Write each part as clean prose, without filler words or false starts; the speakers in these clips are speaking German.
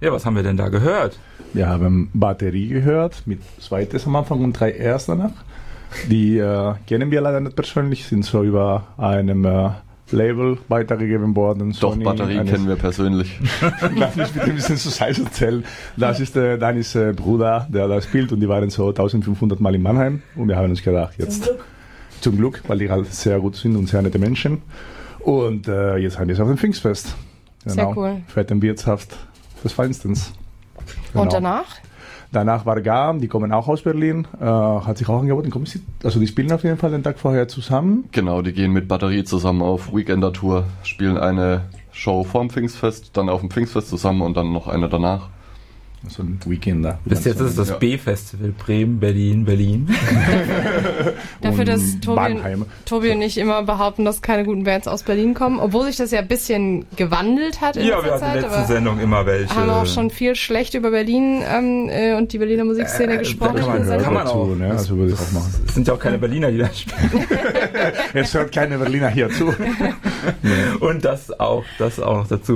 Ja, was haben wir denn da gehört? Wir haben Batterie gehört, mit 2 Tests am Anfang und 3 erst danach. Die kennen wir leider nicht persönlich, sind so über einem Label weitergegeben worden. Doch, Sony, Batterie kennen wir persönlich. Darf ich bitte ein bisschen zu Size erzählen? Das ist Danis Bruder, der da spielt, und die waren so 1500 Mal in Mannheim, und wir haben uns gedacht, jetzt zum Glück, weil die halt sehr gut sind und sehr nette Menschen, und jetzt haben wir es auf dem Pfingstfest. Genau. Sehr cool. Fetten Wirtshaft des Feinstens. Genau. Und danach? Danach war Gam, die kommen auch aus Berlin, hat sich auch angeboten. Also die spielen auf jeden Fall den Tag vorher zusammen. Genau, die gehen mit Batterie zusammen auf Weekender-Tour, spielen eine Show vorm Pfingstfest, dann auf dem Pfingstfest zusammen und dann noch eine danach. So ein Weekender. Bis jetzt ist es das B-Festival, Bremen, Berlin. Dafür, dass Mannheim. Tobi und ich immer behaupten, dass keine guten Bands aus Berlin kommen, obwohl sich das ja ein bisschen gewandelt hat in Ja, letzter wir hatten Zeit. in der letzten Sendung immer welche. Haben auch schon viel schlecht über Berlin und die Berliner Musikszene gesprochen. Kann man auch. Ne? Also würde ich auch machen. Es sind ja auch keine Berliner, die da spielen. Es hört keine Berliner hier zu. Und das auch noch dazu.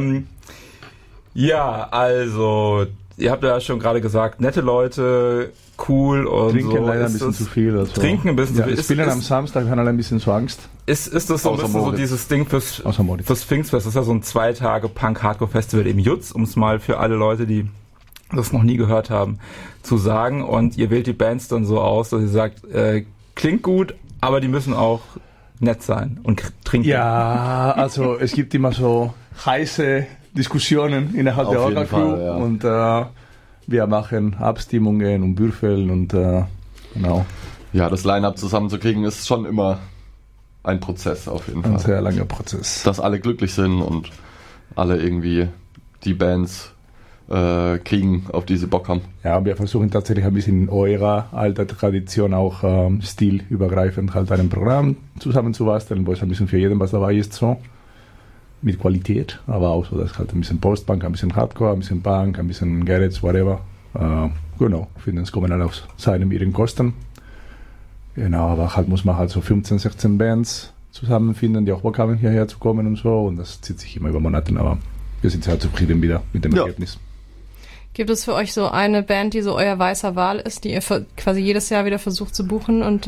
Ja, also, ihr habt ja schon gerade gesagt, nette Leute, cool und Trinken so. leider ein bisschen zu viel. Also. Trinken ein bisschen zu viel. Wir spielen am Samstag, wir haben alle ein bisschen so Angst. Ist das so ein bisschen so dieses Ding fürs Pfingstfest? Das ist ja so ein 2 Tage Punk-Hardcore-Festival im Jutz, um es mal für alle Leute, die das noch nie gehört haben, zu sagen. Und ihr wählt die Bands dann so aus, dass ihr sagt, klingt gut, aber die müssen auch nett sein und trinken. Ja, also es gibt immer so heiße Diskussionen innerhalb der Orga-Crew, ja. Und wir machen Abstimmungen und Würfeln und genau. Ja, das Line-Up zusammenzukriegen ist schon immer ein Prozess auf jeden Fall. Ein sehr langer Prozess. Dass alle glücklich sind und alle irgendwie die Bands kriegen, auf die sie Bock haben. Ja, wir versuchen tatsächlich ein bisschen in eurer alter Tradition auch stilübergreifend halt ein Programm zusammenzubasteln, wo es ein bisschen für jeden was dabei ist, so. Mit Qualität, aber auch so, dass halt ein bisschen Post-Punk, ein bisschen Hardcore, ein bisschen Punk, ein bisschen Garage, whatever. Genau, ich finde, es kommen alle auf seinem ihren Kosten. Genau, aber halt muss man halt so 15, 16 Bands zusammenfinden, die auch Bock haben, hierher zu kommen und so. Und das zieht sich immer über Monate, aber wir sind sehr zufrieden wieder mit dem Ergebnis. Gibt es für euch so eine Band, die so euer weißer Wahl ist, die ihr quasi jedes Jahr wieder versucht zu buchen und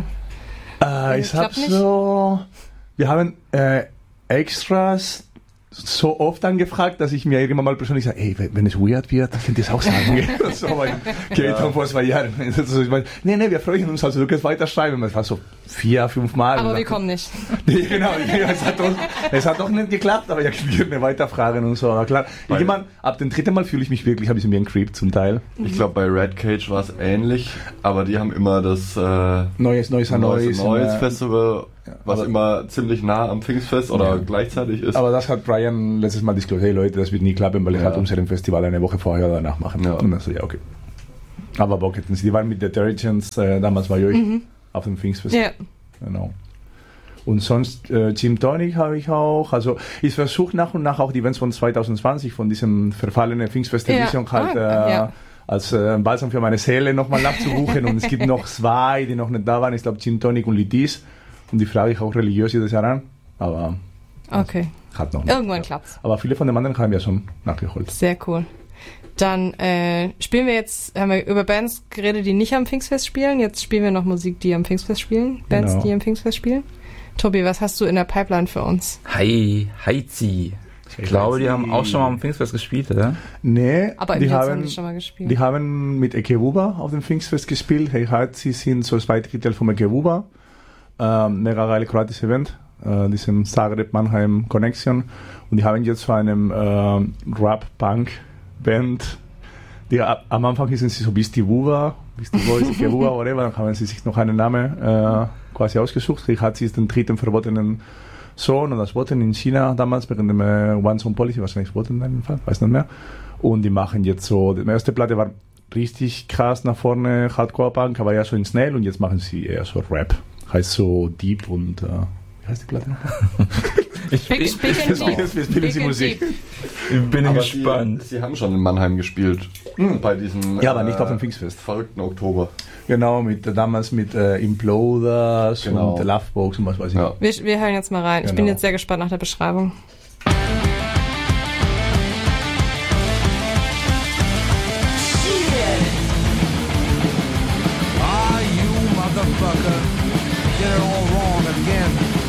ich hab so... Wir haben Extras so oft angefragt, dass ich mir irgendwann mal persönlich sage, ey, wenn es weird wird, dann könnt ihr es auch sagen. So, geht dann vor 2 Jahren. Also, ich meine, nee, wir freuen uns, also du kannst weiter schreiben. Das war so 4, 5 Mal. Aber wir kommen nicht. Nee, genau, es hat doch nicht geklappt, aber ich würde mir weiterfragen und so. Aber klar, ab dem 3. Mal fühle ich mich wirklich ein bisschen wie ein Creep zum Teil. Ich glaube, bei Red Cage war es ähnlich, aber die haben immer das Neues Festival, was immer ziemlich nah am Pfingstfest oder gleichzeitig ist. Aber das hat Brian letztes Mal diskutiert, hey Leute, das wird nie klappen, weil ich halt unser Festival eine Woche vorher oder danach machen. Ja. Und dann so, ja, okay. Aber Bock hätten sie, die waren mit Detergents, damals war ich auf dem Pfingstfest. Ja. Genau. Und sonst Gin Tonic habe ich auch. Also ich versuche nach und nach auch die Events von 2020, von diesem verfallenen Pfingstfest-Edition als Balsam für meine Seele nochmal nachzubuchen. Und es gibt noch 2, die noch nicht da waren. Ich glaube Gin Tonic und Lidis. Und die frage ich auch religiös jedes Jahr an. Aber okay. Hat noch nicht. Irgendwann klappt's. Aber viele von den anderen haben wir schon nachgeholt. Sehr cool. Dann spielen wir jetzt, haben wir über Bands geredet, die nicht am Pfingstfest spielen. Jetzt spielen wir noch Musik, die am Pfingstfest spielen. Bands, die am Pfingstfest spielen. Tobi, was hast du in der Pipeline für uns? Heizi. Ich glaube, die haben auch schon mal am Pfingstfest gespielt, oder? Nee, aber die haben die schon mal gespielt. Die haben mit Ekewuba auf dem Pfingstfest gespielt. Heizi sind so 2 Drittel von Ekewuba. Mega geile kroatische Event. Diesem Zagreb Mannheim Connection. Und die haben jetzt so einem Rap-Punk-Band, die am Anfang hießen sie so Beastie Boys, Ekewuba, whatever. Dann haben sie sich noch einen Namen quasi ausgesucht. Hat sie den 3. verbotenen Song und das Voten in China damals während dem One-Song-Policy, wahrscheinlich Voten in dem Fall, weiß nicht mehr. Und die machen jetzt so, die erste Platte war richtig krass nach vorne, Hardcore-Punk, aber ja so in Snail, und jetzt machen sie eher so Rap. Heißt so Deep und wie heißt die Platte noch? Wir spielen die Musik. Ich bin gespannt. Sie haben schon in Mannheim gespielt. Bei diesem aber nicht auf dem Pfingstfest. Verrückten Oktober. Genau, damals mit Imploders und Lovebox und was weiß ich. Ja. Wir hören jetzt mal rein. Ich bin jetzt sehr gespannt nach der Beschreibung. motherfucker.